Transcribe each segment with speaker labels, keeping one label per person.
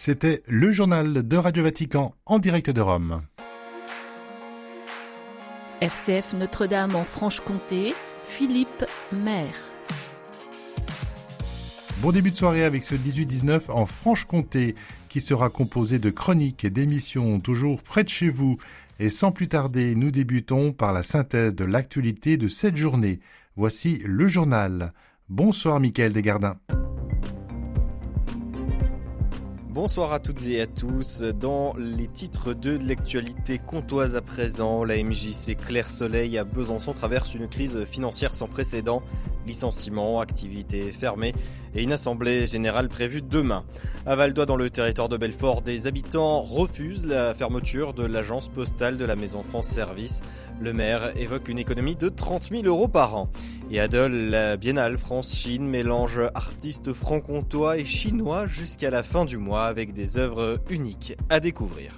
Speaker 1: C'était le journal de Radio Vatican en direct de Rome.
Speaker 2: RCF Notre-Dame en Franche-Comté, Philippe Maire.
Speaker 1: Bon début de soirée avec ce 18-19 en Franche-Comté qui sera composé de chroniques et d'émissions toujours près de chez vous. Et sans plus tarder, nous débutons par la synthèse de l'actualité de cette journée. Voici le journal. Bonsoir Mickaël Desgardins.
Speaker 3: Bonsoir à toutes et à tous. Dans les titres de l'actualité comtoise à présent, la MJC Clair Soleil à Besançon traverse une crise financière sans précédent. Licenciements, activités fermées et une assemblée générale prévue demain. À Val-d'Oie, dans le territoire de Belfort, des habitants refusent la fermeture de l'agence postale de la Maison France Service. Le maire évoque une économie de 30 000 € par an. Et à Dole, la Biennale France-Chine mélange artistes franc-comtois et chinois jusqu'à la fin du mois avec des œuvres uniques à découvrir.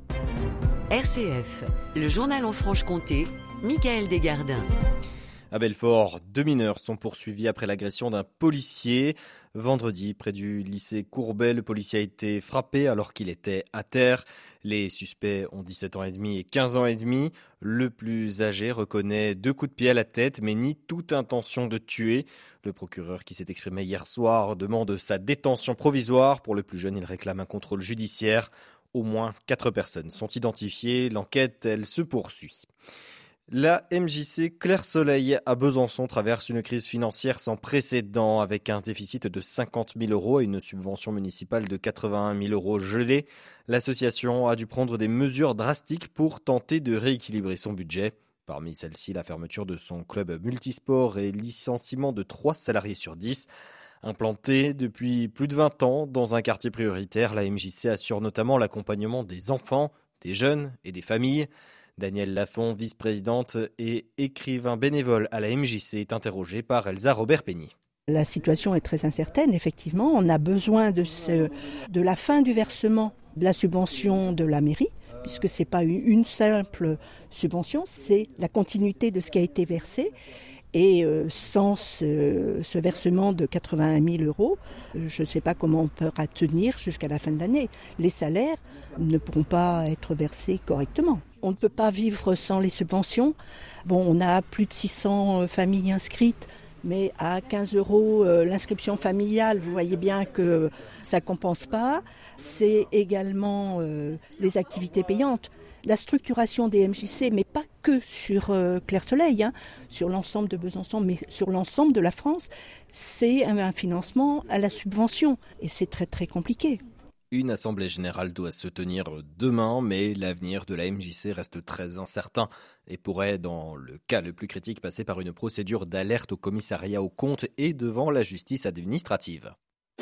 Speaker 4: RCF, le journal en Franche-Comté, Mickaël Desgardins.
Speaker 3: À Belfort, 2 mineurs sont poursuivis après l'agression d'un policier. Vendredi, près du lycée Courbet, le policier a été frappé alors qu'il était à terre. Les suspects ont 17 ans et demi et 15 ans et demi. Le plus âgé reconnaît 2 coups de pied à la tête mais nie toute intention de tuer. Le procureur qui s'est exprimé hier soir demande sa détention provisoire. Pour le plus jeune, il réclame un contrôle judiciaire. Au moins 4 personnes sont identifiées. L'enquête, elle se poursuit. La MJC Clair Soleil à Besançon traverse une crise financière sans précédent avec un déficit de 50 000 € et une subvention municipale de 81 000 € gelée. L'association a dû prendre des mesures drastiques pour tenter de rééquilibrer son budget. Parmi celles-ci, la fermeture de son club multisport et licenciement de 3 salariés sur 10. Implantée depuis plus de 20 ans dans un quartier prioritaire, la MJC assure notamment l'accompagnement des enfants, des jeunes et des familles. Danielle Lafont, vice-présidente et écrivain bénévole à la MJC, est interrogée par Elsa Robert-Pény.
Speaker 5: La situation est très incertaine, effectivement. On a besoin de la fin du versement de la subvention de la mairie, puisque ce n'est pas une simple subvention, c'est la continuité de ce qui a été versé. Et sans ce versement de 81 000 €, je ne sais pas comment on pourra tenir jusqu'à la fin de l'année. Les salaires ne pourront pas être versés correctement. On ne peut pas vivre sans les subventions. Bon, on a plus de 600 familles inscrites, mais à 15 € l'inscription familiale, vous voyez bien que ça ne compense pas. C'est également les activités payantes. La structuration des MJC, mais pas que sur Clair Soleil, sur l'ensemble de Besançon, mais sur l'ensemble de la France, c'est un financement à la subvention. Et c'est très très compliqué.
Speaker 3: Une assemblée générale doit se tenir demain, mais l'avenir de la MJC reste très incertain et pourrait, dans le cas le plus critique, passer par une procédure d'alerte au commissariat aux comptes et devant la justice administrative.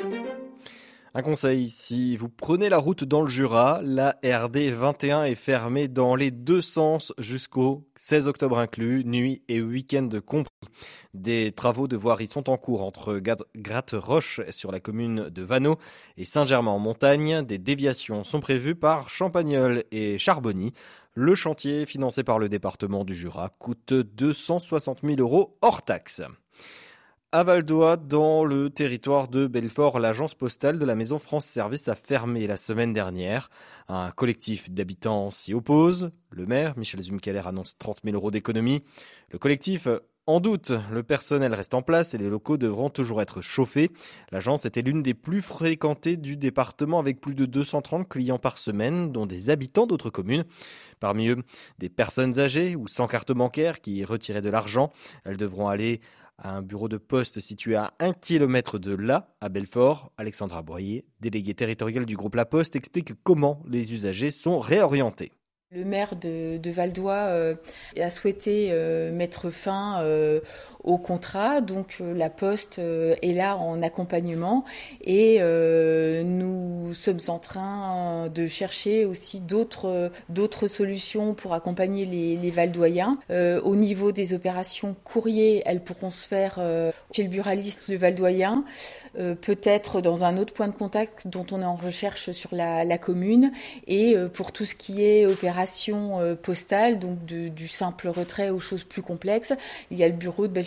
Speaker 3: Un conseil, si vous prenez la route dans le Jura, la RD 21 est fermée dans les 2 sens jusqu'au 16 octobre inclus, nuit et week-end compris. Des travaux de voirie sont en cours entre Gratte-Roche sur la commune de Vanneau et Saint-Germain-en-Montagne. Des déviations sont prévues par Champagnole et Charbonny. Le chantier, financé par le département du Jura, coûte 260 000 € hors taxe. À Val-d'Oie, dans le territoire de Belfort, l'agence postale de la Maison France Service a fermé la semaine dernière. Un collectif d'habitants s'y oppose. Le maire, Michel Zumkeller, annonce 30 000 € d'économie. Le collectif en doute. Le personnel reste en place et les locaux devront toujours être chauffés. L'agence était l'une des plus fréquentées du département avec plus de 230 clients par semaine, dont des habitants d'autres communes. Parmi eux, des personnes âgées ou sans carte bancaire qui retiraient de l'argent. Elles devront aller à un bureau de poste situé à 1 kilomètre de là, à Belfort. Alexandra Boyer, déléguée territoriale du groupe La Poste, explique comment les usagers sont réorientés.
Speaker 6: Le maire de Val-d'Oie a souhaité mettre fin au contrat, donc la Poste est là en accompagnement et nous sommes en train de chercher aussi d'autres solutions pour accompagner les Valdoyens. Au niveau des opérations courrier, elles pourront se faire chez le buraliste le Valdoyen, peut-être dans un autre point de contact dont on est en recherche sur la commune, et pour tout ce qui est opération postale, donc du simple retrait aux choses plus complexes, il y a le bureau de Belfort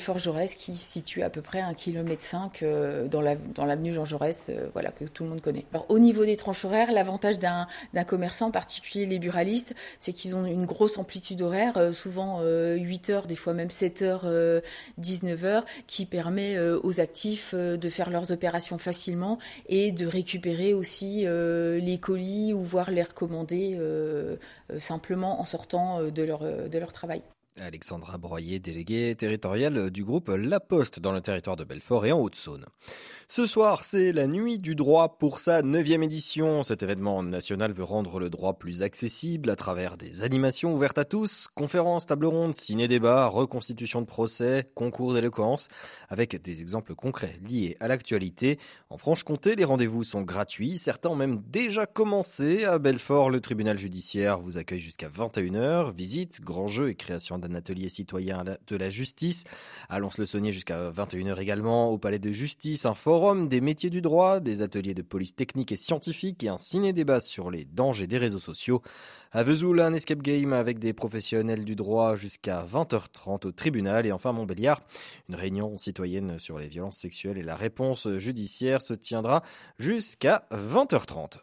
Speaker 6: Belfort-Jaurès qui se situe à peu près 1,5 km dans l'avenue Jean Jaurès, que tout le monde connaît. Alors, au niveau des tranches horaires, l'avantage d'un commerçant, en particulier les buralistes, c'est qu'ils ont une grosse amplitude horaire, souvent 8 heures, des fois même 7 heures, 19 heures, qui permet aux actifs de faire leurs opérations facilement et de récupérer aussi les colis ou voire les recommander simplement en sortant de leur travail.
Speaker 3: Alexandra Broyer, déléguée territoriale du groupe La Poste dans le territoire de Belfort et en Haute-Saône. Ce soir, c'est la Nuit du droit pour sa 9e édition. Cet événement national veut rendre le droit plus accessible à travers des animations ouvertes à tous, conférences, tables rondes, ciné-débats, reconstitution de procès, concours d'éloquence, avec des exemples concrets liés à l'actualité. En Franche-Comté, les rendez-vous sont gratuits. Certains ont même déjà commencé. À Belfort, le tribunal judiciaire vous accueille jusqu'à 21h. Visite, grands jeux et création d'un atelier citoyen de la justice. À Lons-le-Saunier jusqu'à 21h également. Au palais de justice, un forum des métiers du droit, des ateliers de police technique et scientifique et un ciné-débat sur les dangers des réseaux sociaux. À Vesoul, un escape game avec des professionnels du droit jusqu'à 20h30 au tribunal. Et enfin à Montbéliard, une réunion citoyenne sur les violences sexuelles et la réponse judiciaire se tiendra jusqu'à 20h30.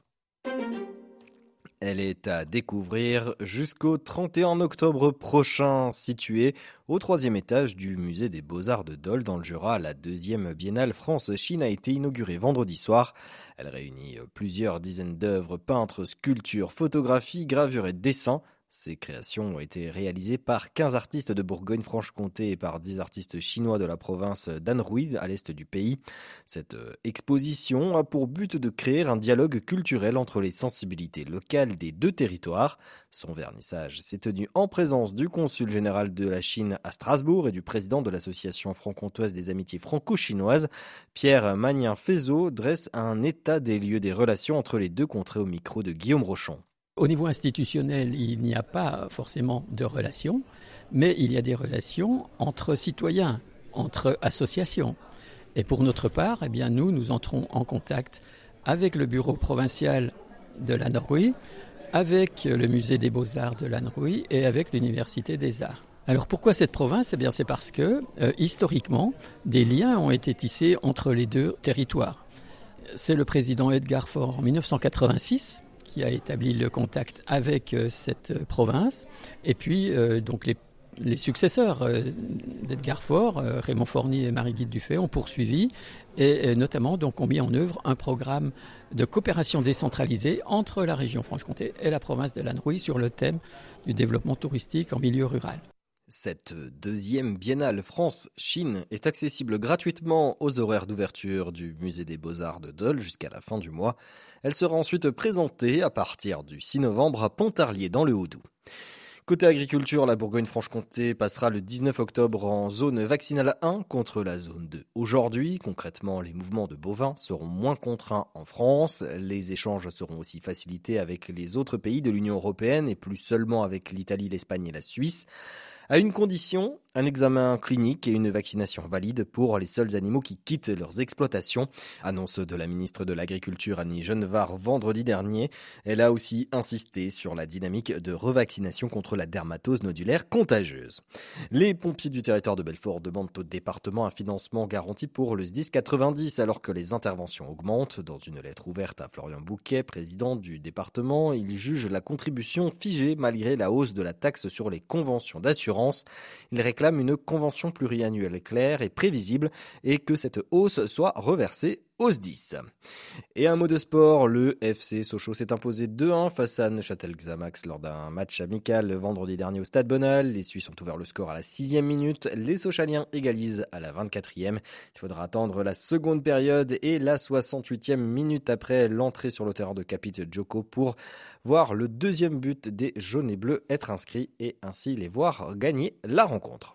Speaker 3: Elle est à découvrir jusqu'au 31 octobre prochain, située au 3e étage du musée des Beaux-Arts de Dole dans le Jura. La 2e biennale France-Chine a été inaugurée vendredi soir. Elle réunit plusieurs dizaines d'œuvres, peintres, sculptures, photographies, gravures et dessins. Ces créations ont été réalisées par 15 artistes de Bourgogne-Franche-Comté et par 10 artistes chinois de la province d'Anhui, à l'est du pays. Cette exposition a pour but de créer un dialogue culturel entre les sensibilités locales des deux territoires. Son vernissage s'est tenu en présence du consul général de la Chine à Strasbourg et du président de l'association franc-comtoise des amitiés franco-chinoises. Pierre Magnin-Fézot dresse un état des lieux des relations entre les deux contrées au micro de Guillaume Rochon.
Speaker 7: Au niveau institutionnel, il n'y a pas forcément de relations, mais il y a des relations entre citoyens, entre associations. Et pour notre part, nous entrons en contact avec le bureau provincial de l'Anhui, avec le musée des Beaux-Arts de l'Anhui et avec l'Université des Arts. Alors pourquoi cette province ? C'est parce que, historiquement, des liens ont été tissés entre les deux territoires. C'est le président Edgar Faure en 1986 qui a établi le contact avec cette province. Et puis, donc les successeurs d'Edgar Faure, Raymond Fournier et Marie-Guide Dufay, ont poursuivi et notamment donc, ont mis en œuvre un programme de coopération décentralisée entre la région Franche-Comté et la province de l'Anhui sur le thème du développement touristique en milieu rural.
Speaker 3: Cette 2e biennale France-Chine est accessible gratuitement aux horaires d'ouverture du musée des Beaux-Arts de Dole jusqu'à la fin du mois. Elle sera ensuite présentée à partir du 6 novembre à Pontarlier dans le Haut-Doubs. Côté agriculture, la Bourgogne-Franche-Comté passera le 19 octobre en zone vaccinale 1 contre la zone 2. Aujourd'hui, concrètement, les mouvements de bovins seront moins contraints en France. Les échanges seront aussi facilités avec les autres pays de l'Union européenne et plus seulement avec l'Italie, l'Espagne et la Suisse. À une condition, un examen clinique et une vaccination valide pour les seuls animaux qui quittent leurs exploitations. Annonce de la ministre de l'Agriculture Annie Genevard vendredi dernier. Elle a aussi insisté sur la dynamique de revaccination contre la dermatose nodulaire contagieuse. Les pompiers du territoire de Belfort demandent au département un financement garanti pour le SDIS 90 alors que les interventions augmentent. Dans une lettre ouverte à Florian Bouquet, président du département, il juge la contribution figée malgré la hausse de la taxe sur les conventions d'assurance. Il réclame une convention pluriannuelle claire et prévisible et que cette hausse soit reversée au SDIS. Et un mot de sport, le FC Sochaux s'est imposé 2-1 face à Neuchâtel-Xamax lors d'un match amical vendredi dernier au Stade Bonal. Les Suisses ont ouvert le score à la 6e minute. Les Sochaliens égalisent à la 24e. Il faudra attendre la seconde période et la 68e minute après l'entrée sur le terrain de Capit Djoko pour voir le 2e but des jaunes et bleus être inscrit et ainsi les voir gagner la rencontre.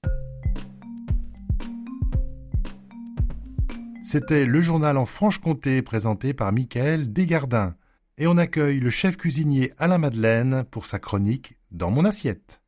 Speaker 1: C'était le journal en Franche-Comté présenté par Michael Desgardins. Et on accueille le chef cuisinier Alain Madeleine pour sa chronique Dans mon assiette.